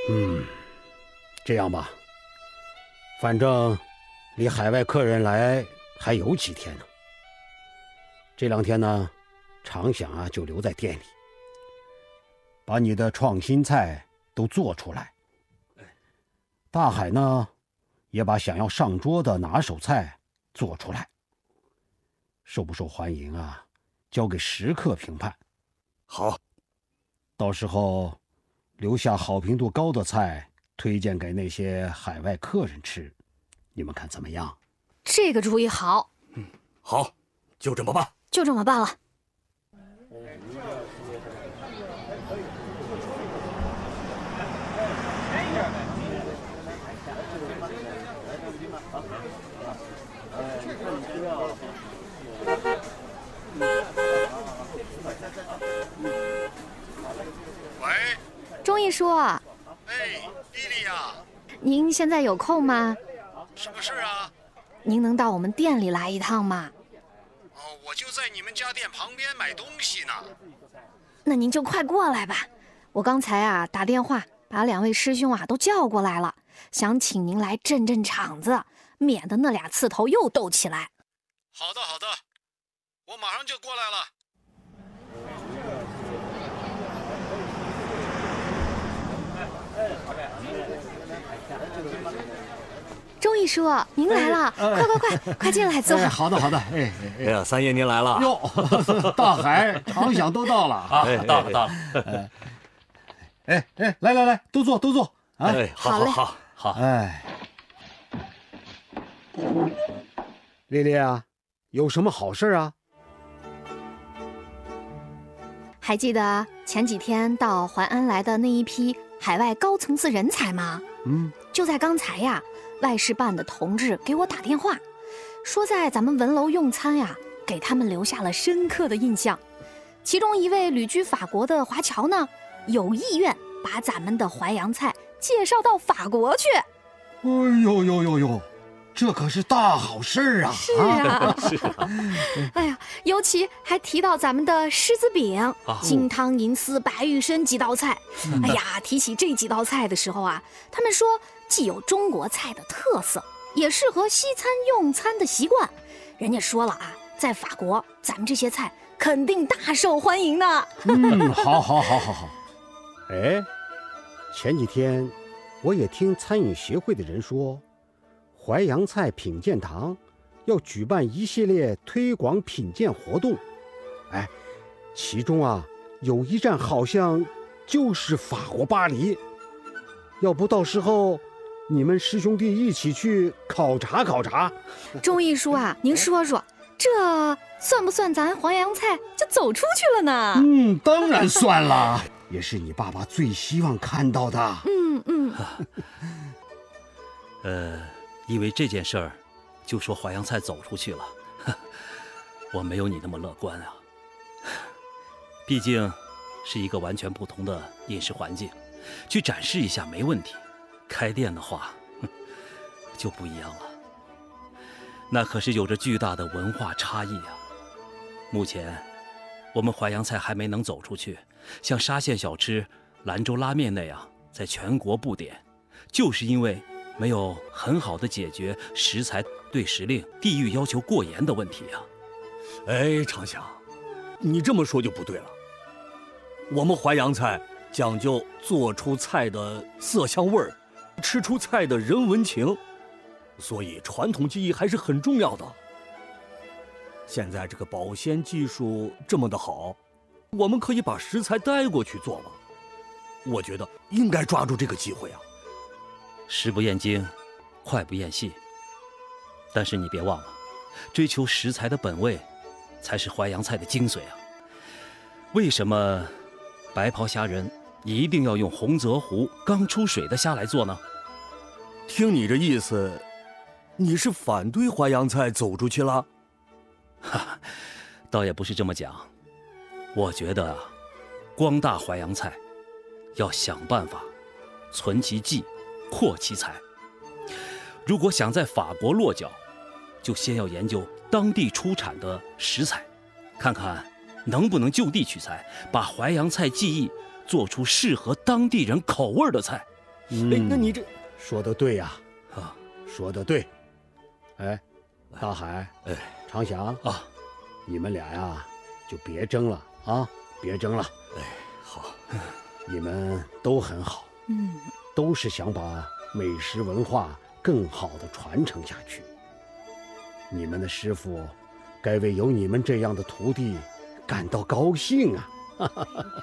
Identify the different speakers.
Speaker 1: 这样吧，反正离海外客人来还有几天呢。这2天呢，常想就留在店里，把你的创新菜都做出来。大海呢，也把想要上桌的拿手菜做出来。受不受欢迎交给食客评判。
Speaker 2: 好，
Speaker 1: 到时候留下好评度高的菜推荐给那些海外客人吃，你们看怎么样？
Speaker 3: 这个主意好。
Speaker 2: 好，就这么办。
Speaker 3: 就这么办了。
Speaker 4: 喂，
Speaker 3: 钟义叔。
Speaker 4: 丽丽呀，
Speaker 3: 您现在有空吗？
Speaker 4: 什么事啊？
Speaker 3: 您能到我们店里来一趟吗？
Speaker 4: 我就在你们家店旁边买东西呢。
Speaker 3: 那您就快过来吧。我刚才打电话把2位师兄都叫过来了，想请您来镇镇场子，免得那俩刺头又斗起来。
Speaker 4: 好的，我马上就过来了。
Speaker 3: 钟义叔，您来了，快进来坐。
Speaker 1: 好的。
Speaker 2: 哎呀，三爷您来了。
Speaker 1: 哟，大海、常想都到了
Speaker 2: 到了。
Speaker 1: 来，都坐
Speaker 2: 好。
Speaker 1: 丽丽有什么好事啊？
Speaker 3: 还记得前几天到淮安来的那一批海外高层次人才吗？就在刚才外事办的同志给我打电话，说在咱们文楼用餐给他们留下了深刻的印象。其中一位旅居法国的华侨呢，有意愿把咱们的淮扬菜介绍到法国去。
Speaker 1: 哎呦，这可是大好事啊！
Speaker 3: 是啊。哎呀，尤其还提到咱们的狮子饼、金汤银丝、白玉参几道菜。哎呀，提起这几道菜的时候他们说既有中国菜的特色，也适合西餐用餐的习惯。人家说了在法国咱们这些菜肯定大受欢迎呢。
Speaker 1: 好。前几天我也听餐饮协会的人说，淮扬菜品鉴堂要举办一系列推广品鉴活动。其中有一站好像就是法国巴黎。要不到时候你们师兄弟一起去考察。
Speaker 3: 钟义叔您说说，这算不算咱淮扬菜就走出去了呢？
Speaker 1: 当然算了，也是你爸爸最希望看到的。
Speaker 5: 因为这件事儿就说淮扬菜走出去了，我没有你那么乐观毕竟是一个完全不同的饮食环境，去展示一下没问题，开店的话就不一样了。那可是有着巨大的文化差异目前我们淮扬菜还没能走出去，像沙县小吃、兰州拉面那样在全国布点，就是因为没有很好的解决食材对时令、地域要求过严的问题
Speaker 2: 常想，你这么说就不对了。我们淮扬菜讲究做出菜的色香味儿，吃出菜的人文情，所以传统技艺还是很重要的。现在这个保鲜技术这么的好，我们可以把食材带过去做了。我觉得应该抓住这个机会
Speaker 5: 食不厌精，脍不厌细。但是你别忘了，追求食材的本味才是淮扬菜的精髓为什么白袍虾仁一定要用洪泽湖刚出水的虾来做呢？
Speaker 2: 听你这意思，你是反对淮扬菜走出去了？
Speaker 5: 倒也不是这么讲。我觉得光大淮扬菜要想办法存其技，扩其才。如果想在法国落脚，就先要研究当地出产的食材，看看能不能就地取材，把淮扬菜技艺做出适合当地人口味的菜。
Speaker 2: 那你这
Speaker 1: 说得对呀，
Speaker 2: 啊，
Speaker 1: 说得对。哎，大海，
Speaker 2: 哎，
Speaker 1: 常祥
Speaker 2: 啊，
Speaker 1: 你们俩呀，就别争了啊，别争了。
Speaker 2: 哎，好，
Speaker 1: 你们都很好，都是想把美食文化更好的传承下去。你们的师傅，该为有你们这样的徒弟感到高兴啊！